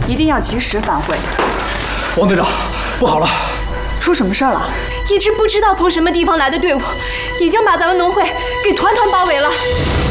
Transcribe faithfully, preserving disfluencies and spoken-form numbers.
一定要及时返回。 王队长，不好了！ 出什么事儿了？ 一支不知道从什么地方来的队伍，已经把咱们农会给团团包围了。